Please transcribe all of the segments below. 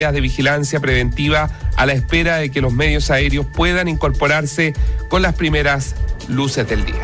de vigilancia preventiva a la espera de que los medios aéreos puedan incorporarse con las primeras luces del día.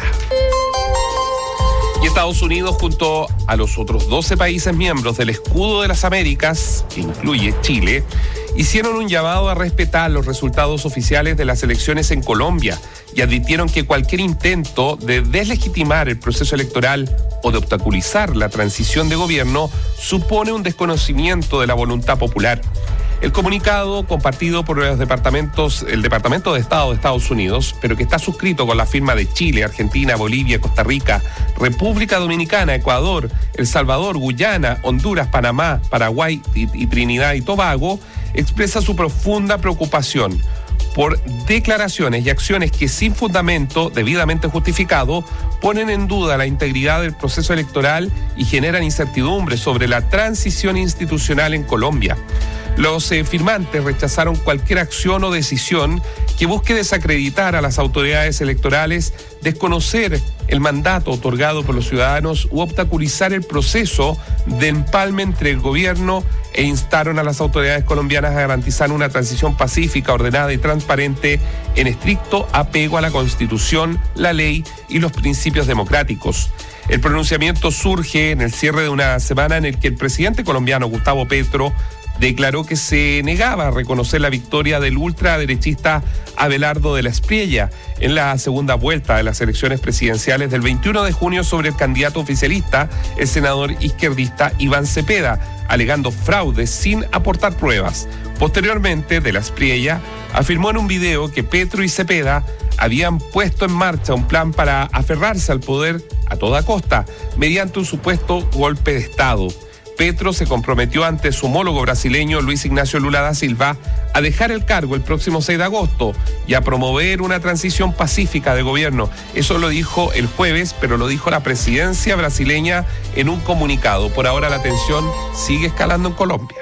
Y Estados Unidos, junto a los otros 12 países miembros del Escudo de las Américas, que incluye Chile, hicieron un llamado a respetar los resultados oficiales de las elecciones en Colombia y advirtieron que cualquier intento de deslegitimar el proceso electoral o de obstaculizar la transición de gobierno supone un desconocimiento de la voluntad popular. El comunicado, compartido por el Departamento de Estado de Estados Unidos, pero que está suscrito con la firma de Chile, Argentina, Bolivia, Costa Rica, República Dominicana, Ecuador, El Salvador, Guyana, Honduras, Panamá, Paraguay y Trinidad y Tobago, expresa su profunda preocupación por declaraciones y acciones que sin fundamento debidamente justificado ponen en duda la integridad del proceso electoral y generan incertidumbre sobre la transición institucional en Colombia. Los firmantes rechazaron cualquier acción o decisión que busque desacreditar a las autoridades electorales, desconocer el mandato otorgado por los ciudadanos u obstaculizar el proceso de empalme entre el gobierno e instaron a las autoridades colombianas a garantizar una transición pacífica, ordenada y transparente en estricto apego a la Constitución, la ley y los principios democráticos. El pronunciamiento surge en el cierre de una semana en el que el presidente colombiano Gustavo Petro declaró que se negaba a reconocer la victoria del ultraderechista Abelardo de la Espriella en la segunda vuelta de las elecciones presidenciales del 21 de junio sobre el candidato oficialista, el senador izquierdista Iván Cepeda, alegando fraude sin aportar pruebas. Posteriormente, de la Espriella afirmó en un video que Petro y Cepeda habían puesto en marcha un plan para aferrarse al poder a toda costa, mediante un supuesto golpe de Estado. Petro se comprometió ante su homólogo brasileño Luis Ignacio Lula da Silva a dejar el cargo el próximo 6 de agosto y a promover una transición pacífica de gobierno. Eso lo dijo el jueves, pero lo dijo la presidencia brasileña en un comunicado. Por ahora la tensión sigue escalando en Colombia.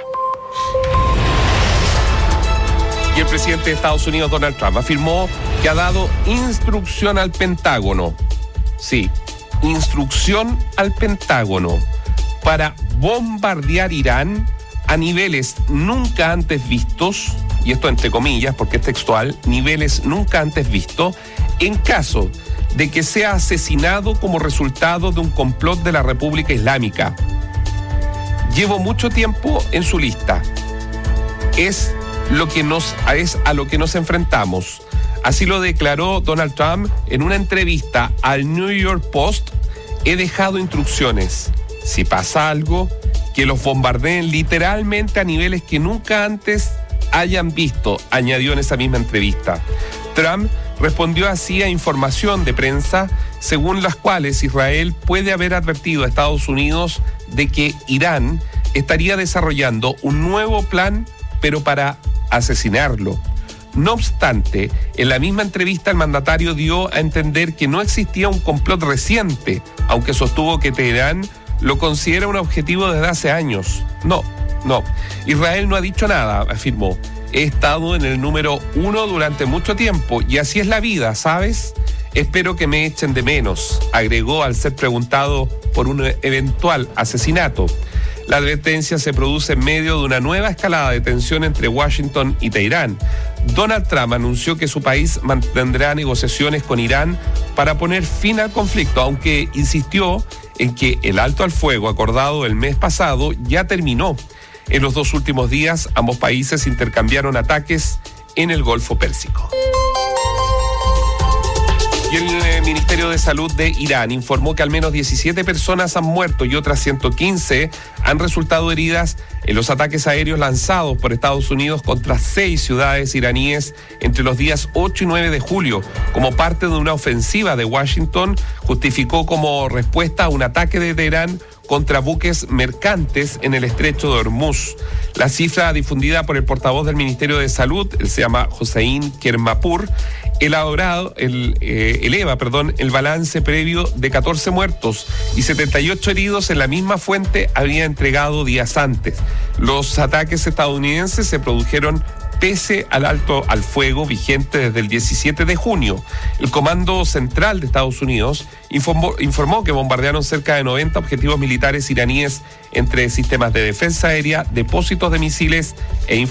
Y el presidente de Estados Unidos, Donald Trump, afirmó que ha dado instrucción al Pentágono. Sí, instrucción al Pentágono para bombardear Irán a niveles nunca antes vistos, y esto entre comillas porque es textual, niveles nunca antes vistos, en caso de que sea asesinado como resultado de un complot de la República Islámica. Llevo mucho tiempo en su lista. Es a lo que nos enfrentamos. Así lo declaró Donald Trump en una entrevista al New York Post. He dejado instrucciones. Si pasa algo, que los bombardeen literalmente a niveles que nunca antes hayan visto, añadió en esa misma entrevista. Trump respondió así a información de prensa según las cuales Israel puede haber advertido a Estados Unidos de que Irán estaría desarrollando un nuevo plan, pero para asesinarlo. No obstante, en la misma entrevista el mandatario dio a entender que no existía un complot reciente, aunque sostuvo que Teherán lo considera un objetivo desde hace años. No. Israel no ha dicho nada, afirmó. He estado en el número 1 durante mucho tiempo y así es la vida, ¿sabes? Espero que me echen de menos, agregó al ser preguntado por un eventual asesinato. La advertencia se produce en medio de una nueva escalada de tensión entre Washington y Teherán. Donald Trump anunció que su país mantendrá negociaciones con Irán para poner fin al conflicto, aunque insistió en que el alto al fuego acordado el mes pasado ya terminó. En los 2 últimos días, ambos países intercambiaron ataques en el Golfo Pérsico. Y el Ministerio de Salud de Irán informó que al menos 17 personas han muerto y otras 115 han resultado heridas en los ataques aéreos lanzados por Estados Unidos contra 6 ciudades iraníes entre los días 8 y 9 de julio, como parte de una ofensiva de Washington, justificó como respuesta a un ataque de Teherán contra buques mercantes en el estrecho de Hormuz. La cifra difundida por el portavoz del Ministerio de Salud, él se llama Hossein Kermapur, eleva el balance previo de 14 muertos y 78 heridos en la misma fuente había entregado días antes. Los ataques estadounidenses se produjeron pese al alto al fuego vigente desde el 17 de junio. El Comando Central de Estados Unidos informó que bombardearon cerca de 90 objetivos militares iraníes entre sistemas de defensa aérea, depósitos de misiles e